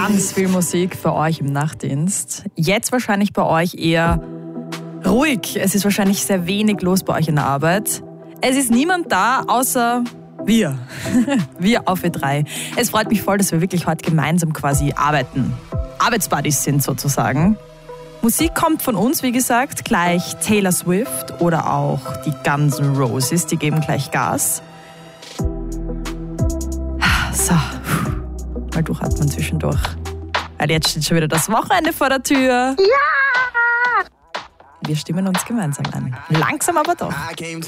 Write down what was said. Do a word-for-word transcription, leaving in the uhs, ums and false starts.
Ganz viel Musik für euch im Nachtdienst. Jetzt wahrscheinlich bei euch eher ruhig. Es ist wahrscheinlich sehr wenig los bei euch in der Arbeit. Es ist niemand da, außer wir. Wir auf W drei. Es freut mich voll, dass wir wirklich heute gemeinsam quasi arbeiten. Arbeitsbuddies sind sozusagen. Musik kommt von uns, wie gesagt, gleich Taylor Swift oder auch die Guns N' Roses, die geben gleich Gas. So, mal durchatmen zwischendurch. Weil jetzt steht schon wieder das Wochenende vor der Tür. Ja! Wir stimmen uns gemeinsam an. Langsam aber doch.